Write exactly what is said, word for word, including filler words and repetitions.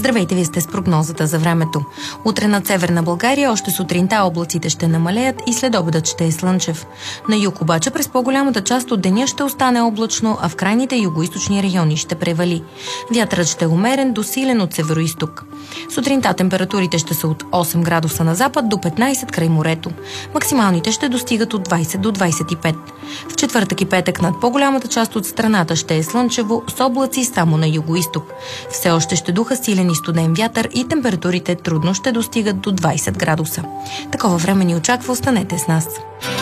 Здравейте, вие сте с прогнозата за времето. Утре над Северна България още сутринта облаците ще намалеят и следобедът ще е слънчев. На юг обаче през по-голямата част от деня ще остане облачно, а в крайните югоизточни райони ще превали. Вятърът ще е умерен до силен от североизток. Сутринта температурите ще са от осем градуса на запад до петнайсет край морето. Максималните ще достигат от двайсет до двайсет и пет. В четвъртък и петък над по-голямата част от страната ще е слънчево с облаци само на югоизток. Все още ще духа силен и студен вятър и температурите трудно ще достигат до двайсет градуса. Такова време ни очаква, останете с нас.